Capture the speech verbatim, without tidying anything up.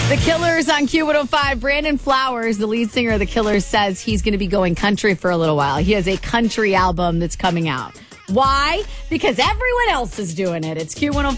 The Killers on Q one oh five. Brandon Flowers, the lead singer of The Killers, says he's going to be going country for a little while. He has a country album that's coming out. Why? Because everyone else is doing it. It's Q one oh five.